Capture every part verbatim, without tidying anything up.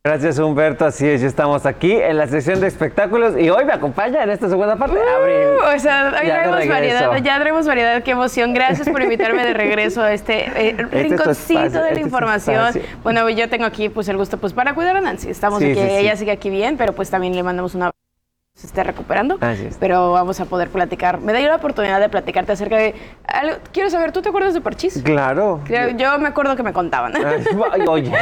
Gracias, Humberto. Así es, ya estamos aquí en la sección de espectáculos y hoy me acompaña en esta segunda parte. Abril. Uh, o sea, hoy ya traemos variedad, ya traemos variedad, qué emoción. Gracias por invitarme de regreso a este, eh, este rinconcito espacio, de la este información. Bueno, yo tengo aquí pues el gusto pues para cuidar a Nancy. Estamos sí, aquí, sí, ella sí. sigue aquí bien, pero pues también le mandamos una se esté recuperando, pero vamos a poder platicar. Me da la oportunidad de platicarte acerca de algo. Quiero saber, ¿tú te acuerdas de Parchís? Claro. Yo me acuerdo que me contaban. Ay, oye.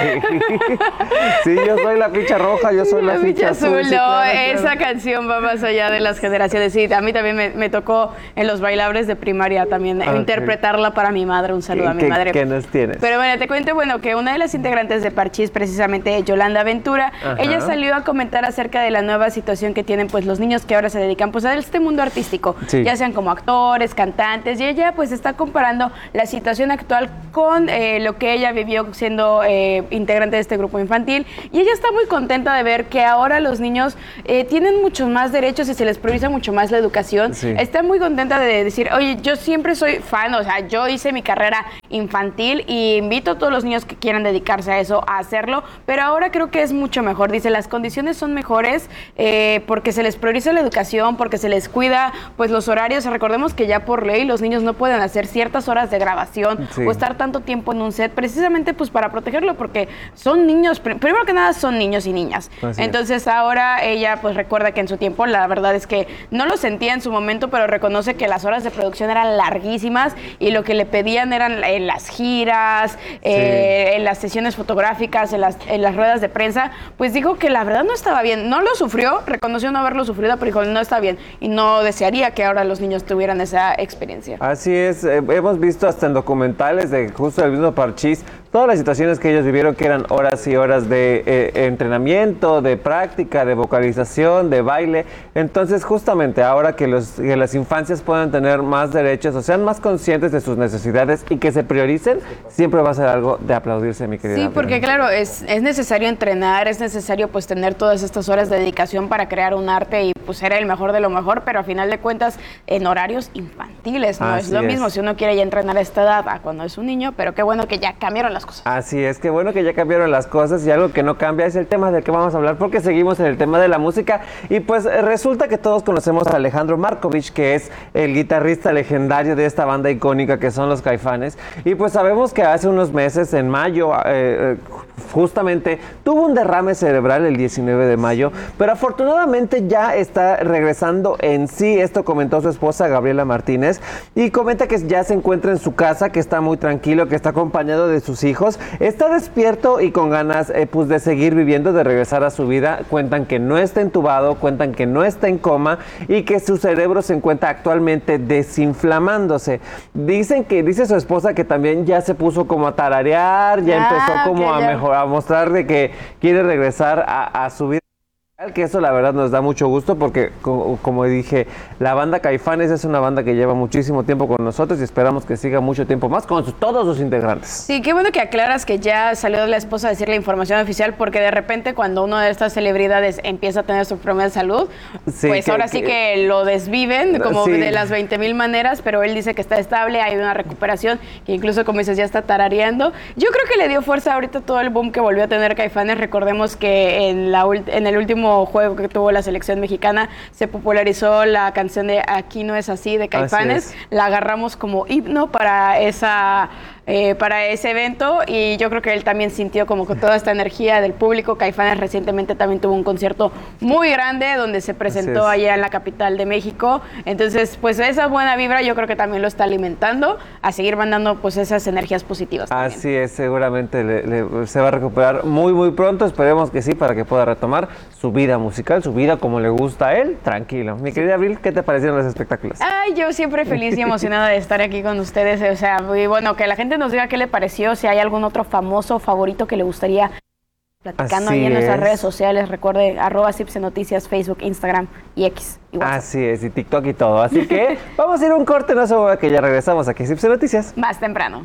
Sí, yo soy la ficha roja, yo soy la, la ficha, ficha azul. azul. Sí, no, claro, esa claro. canción va más allá de las generaciones. Sí, a mí también me, me tocó en los bailables de primaria también okay. interpretarla para mi madre. Un saludo a mi ¿Qué, madre. ¿Qué nos tienes? Pero bueno, te cuento, bueno, que una de las integrantes de Parchís, precisamente Yolanda Ventura, Ajá. ella salió a comentar acerca de la nueva situación que tienen pues los niños que ahora se dedican pues a este mundo artístico, sí. ya sean como actores, cantantes, y ella pues está comparando la situación actual con eh, lo que ella vivió siendo eh, integrante de este grupo infantil, y ella está muy contenta de ver que ahora los niños eh, tienen muchos más derechos y se les prioriza mucho más la educación. Sí. Está muy contenta de decir, oye, yo siempre soy fan, o sea, yo hice mi carrera infantil y invito a todos los niños que quieran dedicarse a eso a hacerlo, pero ahora creo que es mucho mejor. Dice, las condiciones son mejores eh, porque se les prioriza la educación, porque se les cuida pues los horarios. Recordemos que ya por ley los niños no pueden hacer ciertas horas de grabación sí. o estar tanto tiempo en un set, precisamente pues para protegerlo, porque son niños, pr primero que nada son niños y niñas. Así Entonces es. ahora ella pues recuerda que en su tiempo la verdad es que no lo sentía en su momento, pero reconoce que las horas de producción eran larguísimas y lo que le pedían eran en las giras, sí. eh, en las sesiones fotográficas, en las, en las ruedas de prensa, pues dijo que la verdad no estaba bien, no lo sufrió, reconoció no haberlo sufrido, pero dijo, no está bien, y no desearía que ahora los niños tuvieran esa experiencia. Así es, eh, hemos visto hasta en documentales de justo el mismo Parchís, todas las situaciones que ellos vivieron, que eran horas y horas de eh, entrenamiento, de práctica, de vocalización, de baile. Entonces, justamente ahora que, los, que las infancias puedan tener más derechos, o sean más conscientes de sus necesidades y que se prioricen, siempre va a ser algo de aplaudirse, mi querida. Sí, porque Adriana. claro, es, es necesario entrenar, es necesario pues tener todas estas horas de dedicación para crear un arte y pues ser el mejor de lo mejor, pero a final de cuentas en horarios infantiles, ¿no? Así es lo es. mismo si uno quiere ya entrenar a esta edad a cuando es un niño, pero qué bueno que ya cambiaron las cosas. Así es, qué bueno que ya cambiaron las cosas, y algo que no cambia es el tema del que vamos a hablar, porque seguimos en el tema de la música, y pues resulta que todos conocemos a Alejandro Markovich, que es el guitarrista legendario de esta banda icónica que son los Caifanes, y pues sabemos que hace unos meses, en mayo, eh, justamente tuvo un derrame cerebral el diecinueve de mayo, pero afortunadamente ya está regresando en sí. Esto comentó su esposa Gabriela Martínez, y comenta que ya se encuentra en su casa, que está muy tranquilo, que está acompañado de sus hijos, está despierto y con ganas eh, pues de seguir viviendo, de regresar a su vida. Cuentan que no está entubado, cuentan que no está en coma y que su cerebro se encuentra actualmente desinflamándose. Dicen que, dice su esposa que también ya se puso como a tararear, ya ah, empezó como a mejor, a mostrar de que quiere regresar a, a su vida. Que eso la verdad nos da mucho gusto, porque como, como dije, la banda Caifanes es una banda que lleva muchísimo tiempo con nosotros y esperamos que siga mucho tiempo más con sus, todos sus integrantes. Sí, qué bueno que aclaras que ya salió la esposa a decir la información oficial, porque de repente cuando una de estas celebridades empieza a tener su problema de salud, sí, pues que, ahora sí que, que lo desviven como sí. de las veinte mil maneras, pero él dice que está estable, hay una recuperación, que incluso como dices ya está tarareando. Yo creo que le dio fuerza ahorita todo el boom que volvió a tener Caifanes. Recordemos que en, la, en el último juego que tuvo la selección mexicana se popularizó la canción de Aquí no es así de Caifanes, la agarramos como himno para esa eh, para ese evento, y yo creo que él también sintió como que toda esta energía del público. Caifanes recientemente también tuvo un concierto muy grande donde se presentó allá en la capital de México, entonces pues esa buena vibra yo creo que también lo está alimentando a seguir mandando pues esas energías positivas también. Así es, seguramente le, le, se va a recuperar muy muy pronto, esperemos que sí, para que pueda retomar su vida musical, su vida como le gusta a él, tranquilo. Mi querida Abril, ¿qué te parecieron los espectáculos? Ay, yo siempre feliz y emocionada de estar aquí con ustedes, o sea, y bueno, que la gente nos diga qué le pareció, si hay algún otro famoso favorito que le gustaría platicando. Así ahí en es. Nuestras redes sociales, recuerde, arroba Cipse Noticias, Facebook, Instagram y X y WhatsApp. Así es, y TikTok y todo, así que vamos a ir a un corte, no se mueva, que ya regresamos aquí a Cipse Noticias. Más temprano.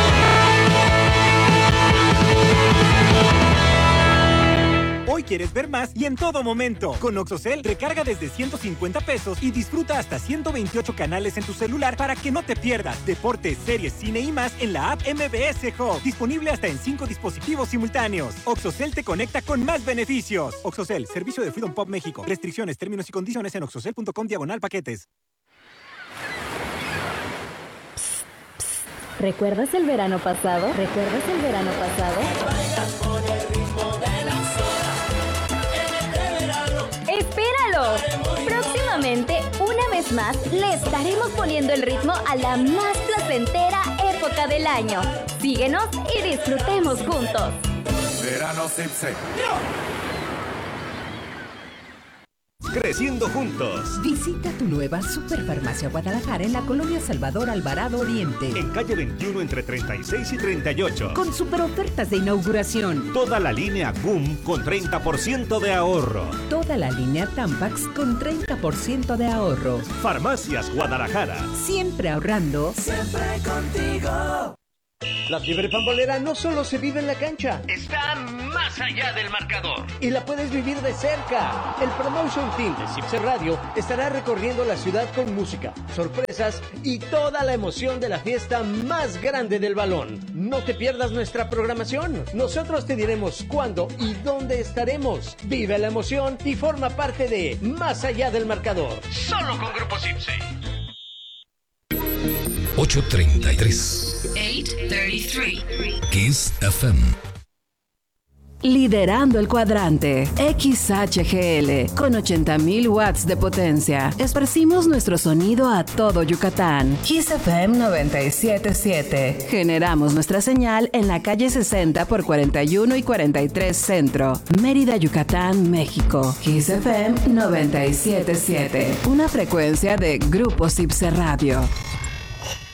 Hoy quieres ver más más y en todo momento. Con OXXOCEL, recarga desde ciento cincuenta pesos y disfruta hasta ciento veintiocho canales en tu celular para que no te pierdas deportes, series, cine y más en la app M B S Hub. Disponible hasta en cinco dispositivos simultáneos. OXXOCEL te conecta con más beneficios. OXXOCEL, servicio de Freedom Pop México. Restricciones, términos y condiciones en oxocel punto com diagonal paquetes. ¿Recuerdas el verano pasado? ¿Recuerdas el verano pasado? ¡Espéralo! Próximamente, una vez más, le estaremos poniendo el ritmo a la más placentera época del año. Síguenos y disfrutemos juntos. Verano Sipsey. Creciendo juntos. Visita tu nueva Superfarmacia Guadalajara en la colonia Salvador Alvarado Oriente. En calle veintiuno entre treinta y seis y treinta y ocho. Con super ofertas de inauguración. Toda la línea G U M con treinta por ciento de ahorro. Toda la línea Tampax con treinta por ciento de ahorro. Farmacias Guadalajara. Siempre ahorrando. Siempre contigo. La fiebre pambolera no solo se vive en la cancha, está más allá del marcador. Y la puedes vivir de cerca. El Promotion Team de Sipse Radio estará recorriendo la ciudad con música, sorpresas y toda la emoción de la fiesta más grande del balón. No te pierdas nuestra programación. Nosotros te diremos cuándo y dónde estaremos. Vive la emoción y forma parte de Más allá del marcador. Solo con Grupo Sipse. ocho treinta y tres. ocho treinta y tres. Kiss F M. Liderando el cuadrante, X H G L, con ochenta mil watts de potencia. Esparcimos nuestro sonido a todo Yucatán. Kiss F M noventa y siete punto siete. Generamos nuestra señal en la calle sesenta por cuarenta y uno y cuarenta y tres Centro, Mérida, Yucatán, México. Kiss F M noventa y siete punto siete. Una frecuencia de Grupo Sipse Radio.